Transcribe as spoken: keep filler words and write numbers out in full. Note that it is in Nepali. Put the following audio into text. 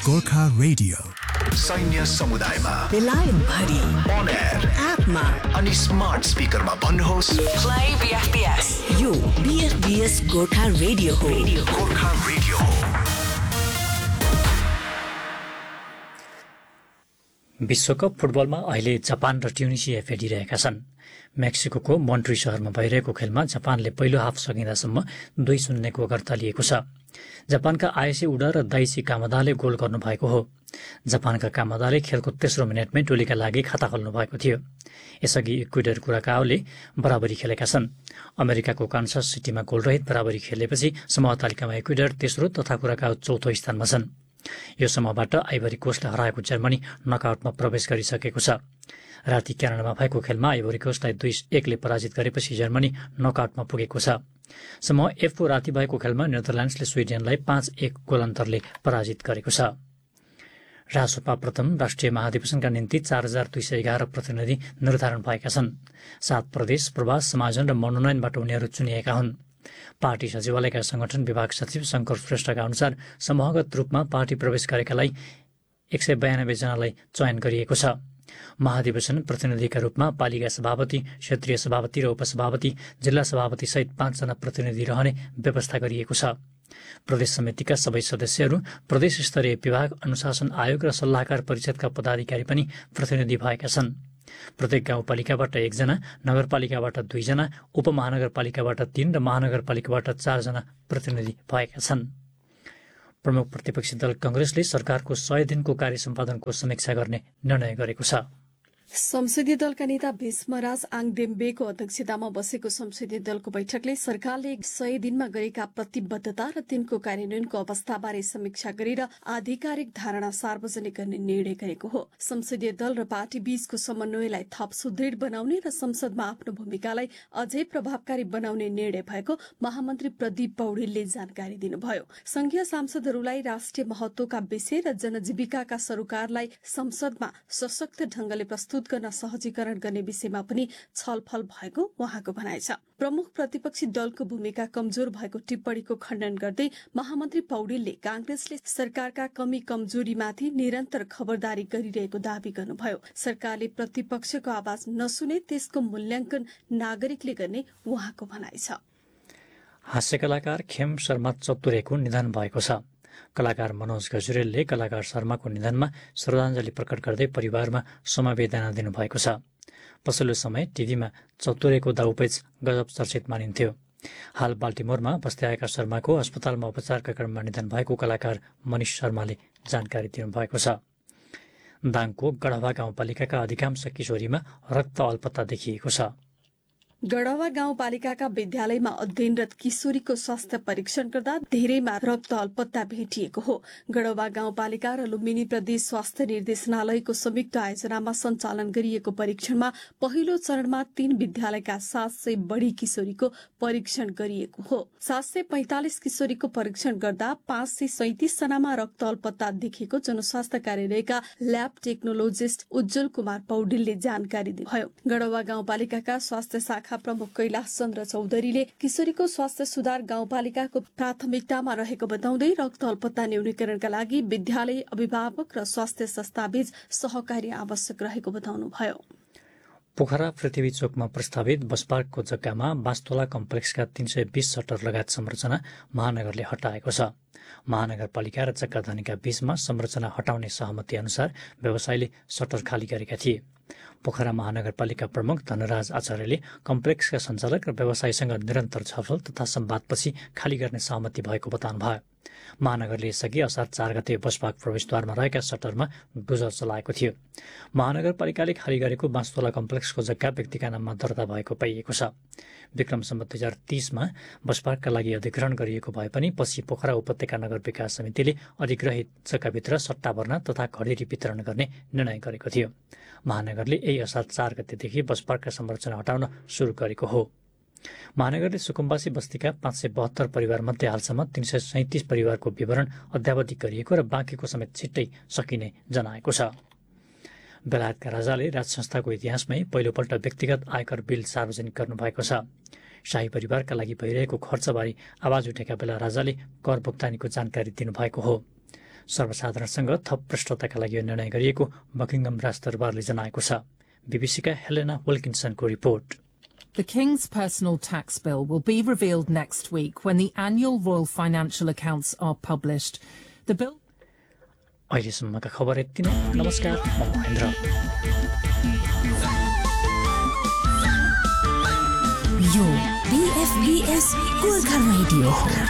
गोर्खा रेडियो सैन्य समुदायमा बेलायत भरि on air एपमा अनि स्मार्ट स्पिकरमा भन्नुहोस् प्ले बीएफबीएस यो बीएफबीएस गोर्खा रेडियो हो गोर्खा रेडियो हो। विश्वकप फुटबलमा अहिले जापान र ट्युनिसिया फेरिरहेका छन्। मेक्सिकोको मोन्ट्री शहरमा भइरहेको खेलमा जापानले पहिलो हाफ सकिँदासम्म दुई शून्यको अग्रता लिएको छ। जापानका आयसी उडा र दाइसी कामदाले गोल गर्नुभएको हो। जापानका कामदाले खेलको तेस्रो मिनटमै टोलीका लागि खाता खोल्नु भएको थियो। यसअघि इक्वेडर कुराकाओले बराबरी खेलेका छन्। अमेरिकाको कान्सास सिटीमा गोलरहित बराबरी खेलेपछि समूह तालिकामा इक्वेडर तेस्रो तथा कुराकाओ चौथो स्थानमा छन्। यो समूहबाट आइभरी कोस्टलाई हराएको जर्मनी नकआउटमा प्रवेश गरिसकेको छ। राति क्यानाडामा भएको खेलमा आइभरी कोस्टलाई दुई एकले पराजित गरेपछि जर्मनी नकआउटमा पुगेको छ। समूह एफको राति भएको खेलमा नेदरल्यान्ड्सले स्विडेनलाई पाँच एक गोल अन्तरले पराजित गरेको छ। रासोपा प्रथम राष्ट्रिय महाधिवेशनका निम्ति चार हजार दुई सय एघार प्रतिनिधि निर्धारण भएका छन्। सात प्रदेश प्रवास समायोजन र मनोनयनबाट उनीहरू चुनिएका हुन्। पार्टी सचिवालयका संगठन विभाग सचिव शङ्कर श्रेष्ठका अनुसार समूहगत रूपमा पार्टी प्रवेश गरेकालाई एक सय बयानब्बे जनालाई चयन गरिएको छ। महाधिवेशन प्रतिनिधिका रूपमा पालिका सभापति, क्षेत्रीय सभापति र उपसभापति, जिल्ला सभापति सहित पाँचजना प्रतिनिधि रहने व्यवस्था गरिएको छ। प्रदेश समितिका सबै सदस्यहरू प्रदेश स्तरीय विभाग, अनुशासन आयोग र सल्लाहकार परिषदका पदाधिकारी पनि प्रतिनिधि भएका छन्। प्रत्येक गाउँपालिकाबाट एकजना, नगरपालिकाबाट दुईजना, उपमहानगरपालिकाबाट तीन र महानगरपालिकाबाट चारजना प्रतिनिधि भएका छन्। प्रमुख प्रतिपक्षी दल कांग्रेसले सरकारको सय दिनको कार्य सम्पादनको समीक्षा गर्ने निर्णय गरेको छ। संसदीय दलका नेता भीष्मराज आङदेम्बेको अध्यक्षतामा बसेको संसदीय दलको बैठकले सरकारले सय दिनमा गरेका प्रतिबद्धता र तिनको कार्यान्वयनको अवस्थाबारे समीक्षा गरेर आधिकारिक धारणा सार्वजनिक गर्ने निर्णय गरेको हो। संसदीय दल र पार्टी बीचको समन्वयलाई थप सुदृढ बनाउने र संसदमा आफ्नो भूमिकालाई अझै प्रभावकारी बनाउने निर्णय भएको महामन्त्री प्रदीप पौडेलले जानकारी दिनुभयो। संघीय सांसदहरूलाई राष्ट्रिय महत्वका विषय र जनजीविकाका सरोकारलाई संसदमा सशक्त ढंगले प्रस्तुत गर्न सहजीकरण गर्ने विषयमा पनि छलफल भएको उहाँको भनाइ छ। प्रमुख प्रतिपक्षी दलको भूमिका कमजोर भएको टिप्पणीको खण्डन गर्दै महामन्त्री पौडेलले कांग्रेसले सरकारका कमी कमजोरीमाथि निरन्तर खबरदारी गरिरहेको दावी गर्नुभयो। सरकारले प्रतिपक्षको आवाज नसुने त्यसको मूल्याङ्कन नागरिकले गर्ने उहाँको भनाइ छ। हास्य कलाकार खेम शर्मा चतुरेको निधन भएको छ। कलाकार मनोज गजुरेलले कलाकार शर्माको निधनमा श्रद्धाञ्जली प्रकट गर्दै परिवारमा समवेदना दिनुभएको छ। पछिल्लो समय टिभीमा चतुरेको दाउपेच गजब चर्चित मानिन्थ्यो। हाल बाल्टिमोरमा बस्दै आएका शर्माको अस्पतालमा उपचारका क्रममा निधन भएको कलाकार मनिष शर्माले जानकारी दिनुभएको छ। दाङको गढवा गाउँपालिकाका अधिकांश किशोरीमा रक्त अल्पत्ता देखिएको छ। गढवा गाउँपालिकाका विद्यालयमा अध्ययनरत किशोरीको स्वास्थ्य परीक्षण गर्दा धेरैमा रक्त अल्पत्ता भेटिएको हो। गढवा गाउँपालिका र लुम्बिनी प्रदेश स्वास्थ्य निर्देशनालयको संयुक्त आयोजनामा सञ्चालन गरिएको परीक्षणमा पहिलो चरणमा तीन विद्यालयका सात सय बढ़ी किशोरीको परीक्षण गरिएको हो। सात सय पैंतालिस किशोरीको परीक्षण गर्दा पाँच सय सैतिस जनामा रक्त अल्पत्ता देखिएको जनस्वास्थ्य कार्यालयका ल्याब टेक्नोलोजिस्ट उज्जवल कुमार पौडेलले जानकारी दिनुभयो। गढवा गाउँपालिकाका स्वास्थ्य शाखा प्रमुख कैलाश चन्द्र चौधरीले किशोरीको स्वास्थ्य सुधार गाउँपालिकाको प्राथमिकतामा रहेको बताउँदै रक्त अल्पत्ता न्यूनीकरणका लागि विद्यालय, अभिभावक र स्वास्थ्य संस्थाबीच सहकारी आवश्यक रहेको बताउनुभयो। पोखरा पृथ्वी चोकमा प्रस्तावित बस पार्कको जग्गामा बाँसतोला कम्प्लेक्सका तीन सय बीस सटर लगायत संरचना महानगरले हटाएको छ। महानगरपालिका र जग्गाधनीका बीचमा संरचना हटाउने सहमति अनुसार व्यवसायीले सटर खाली गरेका थिए। पोखरा महानगरपालिका प्रमुख धनराज आचार्यले कम्प्लेक्सका सञ्चालक र व्यवसायीसँग निरन्तर छलफल तथा संवादपछि खाली गर्ने सहमति भएको बताउनुभयो। महानगरले यसअघि असार चार गते बस पार्क प्रवेशद्वारमा रहेका सटरमा डोजर चलाएको थियो। महानगरपालिकाले खाली गरेको बाँसतोला कम्प्लेक्सको जग्गा व्यक्तिका नाममा दर्ता भएको पाइएको छ। विक्रम सम्वत दुई हजार तीसमा बस पार्कका लागि अधिग्रहण गरिएको भए पनि पछि पोखरा उपत्यका नगर विकास समितिले अधिग्रहित जग्गाभित्र सट्टा भर्ना तथा खडेरी वितरण गर्ने निर्णय गरेको थियो। महानगरले यही असार चार गतेदेखि बस पार्कका संरचना हटाउन सुरु गरेको हो। महानगरले सुकुम्बासी बस्तीका पाँच सय बहत्तर परिवारमध्ये हालसम्म तीन सय सैतिस परिवारको विवरण अद्यावधिक गरिएको र बाँकीको समेत छिट्टै सकिने जनाएको छ। बेलायतका राजाले राज संस्थाको इतिहासमै पहिलोपल्ट व्यक्तिगत आयकर बिल सार्वजनिक गर्नुभएको छ। शाही परिवारका लागि भइरहेको खर्चबारे आवाज उठेका बेला राजाले कर भुक्तानीको जानकारी दिनुभएको हो। सर्वसाधारणसँग थप प्रष्टताका लागि यो निर्णय गरिएको बकिङम राजदरबारले जनाएको छ। बीबीसीका Helena विल्किन्सनको report. The King's personal tax bill will be revealed next week when the annual royal financial accounts are published. The bill अहिलेसम्मका खबर यति नै। नमस्कार, म महेन्द्र। यो बीएफबीएस गोर्खा रेडियो हो।